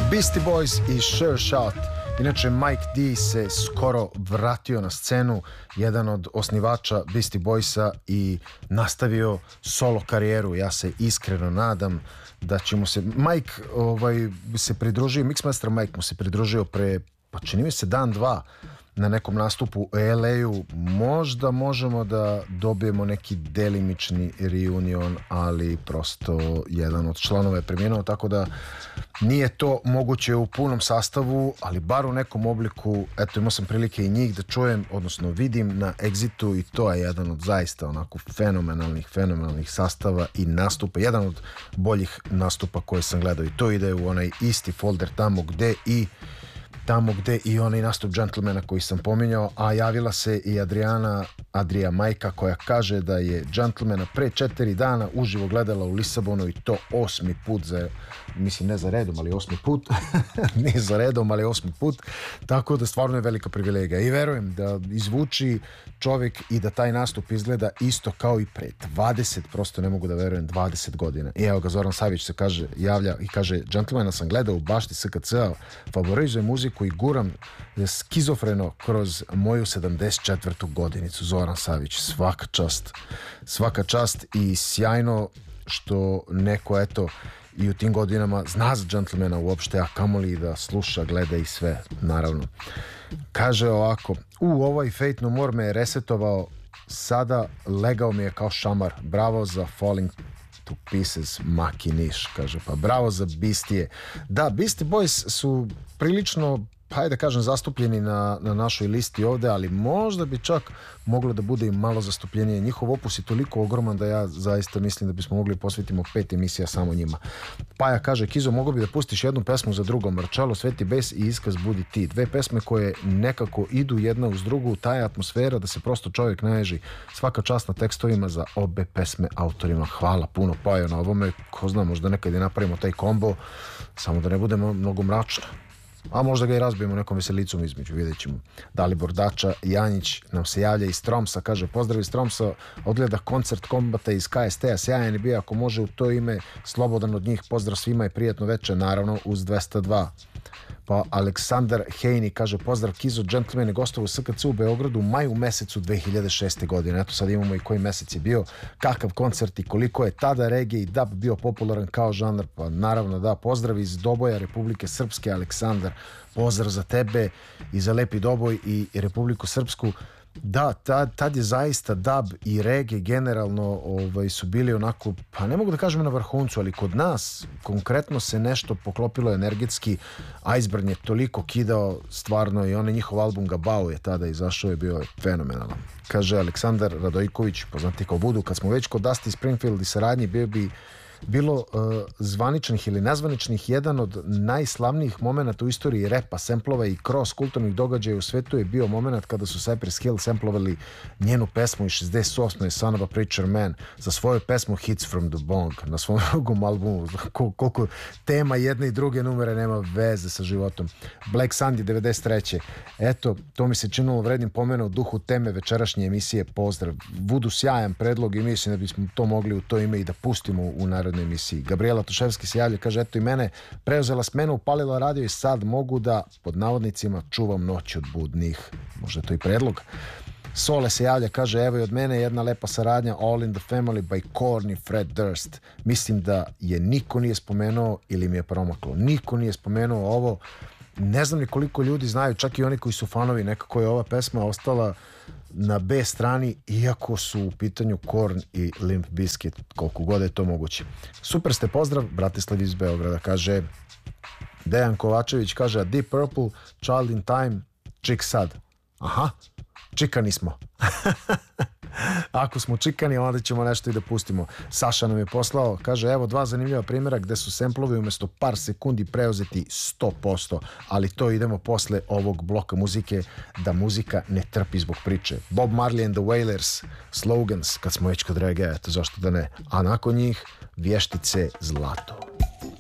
Beastie Boys i Sure Shot. Inače, Mike D se skoro vratio na scenu, jedan od osnivača Beastie Boysa, i nastavio solo karijeru. Ja se iskreno nadam da će mu se Mike se pridružio, Mixmaster Mike mu se pridružio pre, pa čini mi se dan, dva, na nekom nastupu u LA-u. Možda možemo da dobijemo neki delimični reunion, ali prosto jedan od članova je preminuo, tako da nije to moguće u punom sastavu, ali bar u nekom obliku. Eto, imao sam prilike i njih da čujem, odnosno vidim na Exitu, i to je jedan od zaista onako fenomenalnih sastava i nastupa, jedan od boljih nastupa koje sam gledao, i to ide u onaj isti folder tamo gde i onaj nastup Gentlemana koji sam pominjao. A javila se i Adrija Majka, koja kaže da je Gentlemana pre 4 dana uživo gledala u Lisabonu, i to 8. put mislim ne za redom, ali 8. put nije za redom, ali 8. put, tako da stvarno je velika privilegija i verujem da izvuči čovjek i da taj nastup izgleda isto kao i pre 20, prosto ne mogu da verujem, 20 godina. I evo ga, Zoran Savić se javlja i kaže: Gentlemana sam gledao u bašti SKC-a, favorizujem muziku i guram skizofreno kroz moju 74. godinicu. Zoran Savić, svaka čast i sjajno što neko, eto, i u tim godinama zna za Gentlemana uopšte, a kamoli da sluša, gleda i sve, naravno. Kaže ovako: ovaj Fate No More me je resetovao, sada legao mi je kao šamar, bravo za Falling to Pieces, Maki Niš. Kaže, pa bravo za Beastie. Da, Beastie Boys su prilično, hajde da kažem, zastupljeni na našoj listi ovde, ali možda bi čak moglo da bude i malo zastupljenije. Njihov opus je toliko ogroman da ja zaista mislim da bismo mogli posvetimo 5 emisija samo njima. Paja kaže: Kizo, mogo bi da pustiš jednu pesmu za drugom, Marčalo, Sveti bes i Iskaz budi ti. Dve pesme koje nekako idu jedna uz drugu, ta je atmosfera da se prosto čovjek naježi. Svaka čast na tekstovima za obe pesme autorima. Hvala puno, Paja, na ovome. Ko zna, možda nekad i napravimo taj kombo, samo da ne budemo mnogo mračno. A možda ga i razbijemo nekom veselicom između, vidjet ćemo. Dalibor Dača Janjić nam se javlja iz Tromsa, kaže: pozdrav iz Tromsa, odgleda koncert Kombata iz KST-a, sjajan je bio, ako može u to ime, slobodan od njih, pozdrav svima i prijatno večer, naravno uz 202. Pa Aleksandar Hejni kaže: pozdrav Kizo, Gentleman je gostov u SKC u Beogradu u maju mesecu 2006. godine. Eto, sad imamo i koji mesec je bio, kakav koncert i koliko je tada reggae i dub bio popularan kao žanr. Pa naravno da, pozdrav iz Doboja, Republike Srpske, Aleksandar, pozdrav za tebe i za Lepi Doboj i Republiku Srpsku. Da, tad je zaista dub i reggae generalno su bili onako, pa ne mogu da kažem na vrhuncu, ali kod nas konkretno se nešto poklopilo energetski. Iceburn je toliko kidao stvarno, i onaj njihov album Gabao je tada izašao, je bio fenomenalan. Kaže Aleksandar Radojković, poznati kao Budu: kad smo već kod Dusty Springfield i saradnji, bilo zvaničnih ili nezvaničnih, jedan od najslavnijih momenata u istoriji repa, semplova i cross kulturnih događaja u svetu je bio moment kada su Cypress Hill semplovali njenu pesmu iz 68. Son of a Preacher Man za svoju pesmu Hits from the Bong na svom drugom albumu. Koliko tema jedne i druge numere nema veze sa životom. Black Sandy 93. Eto, to mi se činilo vrednim pomena u duhu teme večerašnje emisije. Pozdrav. Budu sjajan predlog i mislim da bismo to mogli u to ime i da pustimo u narodnoj emisiji. Gabriela Tuševski se javlja, kaže: eto, i mene preuzela smena, upalila radio i sad mogu da, pod navodnicima, čuvam noć od budnih. Možda to i predlog. Sole se javlja, kaže: evo i od mene jedna lepa saradnja, All in the Family by Korn i Fred Durst. Mislim da je niko nije spomenuo ili mi je promaklo. Niko nije spomenuo ovo. Ne znam ni koliko ljudi znaju, čak i oni koji su fanovi, nekako je ova pesma ostala na B strani, iako su u pitanju Korn i Limp Bizkit, koliko god je to moguće. Super ste, pozdrav, Bratislav iz Beograda. Kaže Dejan Kovačević, kaže: a Deep Purple, Child in Time, čik sad. Aha, čikani smo. Ako smo čikani, onda ćemo nešto i da pustimo. Saša nam je poslao, kaže: evo dva zanimljiva primjera gde su semplovi umjesto par sekundi preuzeti 100%, ali to idemo posle ovog bloka muzike, da muzika ne trpi zbog priče. Bob Marley and the Wailers, Slogans, kad smo već kod reggae, eto zašto da ne. A nakon njih Vještice zlato.